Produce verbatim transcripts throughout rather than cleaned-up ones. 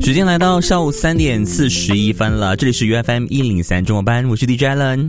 时间来到下午三点四十一分了，这里是 U F M 一零三中文班，我是 D J Allen。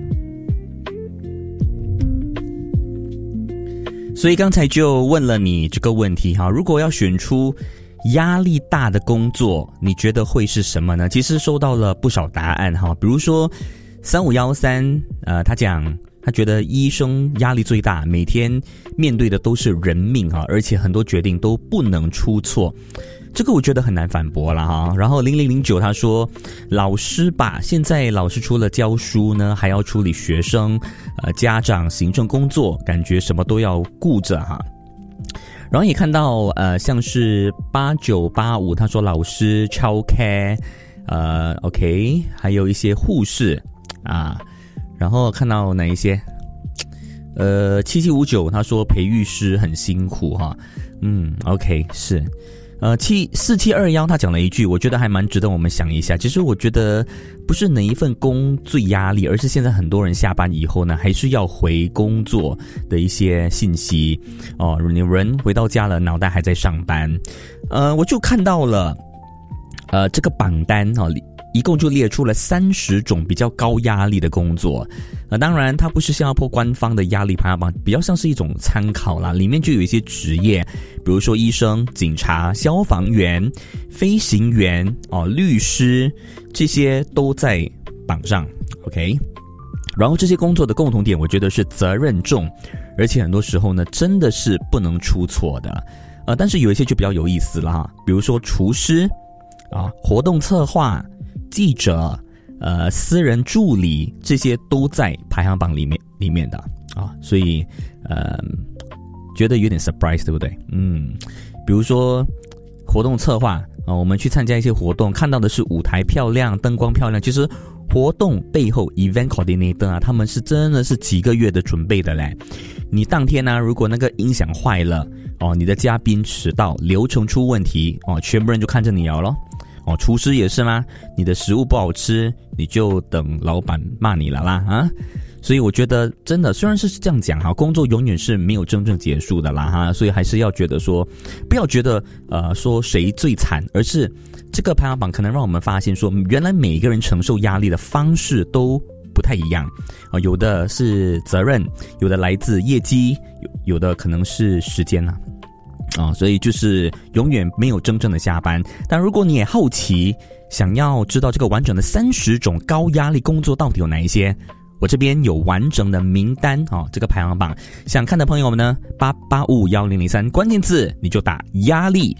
所以刚才就问了你这个问题哈，如果要选出压力大的工作，你觉得会是什么呢？其实收到了不少答案哈，比如说三五一三，呃，他讲他觉得医生压力最大，每天面对的都是人命哈，而且很多决定都不能出错。这个我觉得很难反驳了哈。然后零零零九他说老师吧，现在老师除了教书呢，还要处理学生、呃家长、行政工作，感觉什么都要顾着哈。然后也看到呃像是八九八五他说老师、childcare， 呃 OK， 还有一些护士啊。然后看到哪一些？呃七七五九他说培育师很辛苦哈。嗯 OK 是。呃，七四七二幺他讲了一句，我觉得还蛮值得我们想一下。其实我觉得不是哪一份工最压力，而是现在很多人下班以后呢，还是要回工作的一些信息哦。有人回到家了，脑袋还在上班。呃，我就看到了，呃，这个榜单哦，一共就列出了三十种比较高压力的工作。呃，当然它不是新加坡官方的压力排行榜，比较像是一种参考啦。里面就有一些职业，比如说医生、警察、消防员、飞行员、哦律师，这些都在榜上 ，OK。然后这些工作的共同点，我觉得是责任重，而且很多时候呢，真的是不能出错的。呃，但是有一些就比较有意思了哈，比如说厨师啊、活动策划、记者。呃，私人助理这些都在排行榜里面里面的啊，所以呃，觉得有点 surprise， 对不对？嗯，比如说活动策划啊，我们去参加一些活动，看到的是舞台漂亮、灯光漂亮，其实活动背后 event coordinator 啊，他们是真的是几个月的准备的嘞。你当天呢、啊，如果那个音响坏了哦，你的嘉宾迟到，流程出问题哦，全部人就看着你了咯。哦，厨师也是吗？你的食物不好吃，你就等老板骂你了啦啊！所以我觉得真的，虽然是这样讲哈，工作永远是没有真正结束的啦哈，所以还是要觉得说，不要觉得呃说谁最惨，而是这个排行榜可能让我们发现说，原来每一个人承受压力的方式都不太一样啊，有的是责任，有的来自业绩，有有的可能是时间啊。啊、哦，所以就是永远没有真正的下班。但如果你也好奇，想要知道这个完整的三十种高压力工作到底有哪一些，我这边有完整的名单啊、哦，这个排行榜。想看的朋友们呢，八八五五一零零三关键字你就打压力。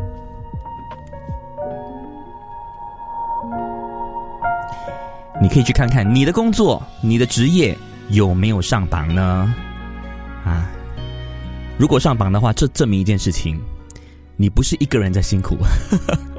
你可以去看看你的工作、你的职业有没有上榜呢？啊。如果上榜的话，这证明一件事情，你不是一个人在辛苦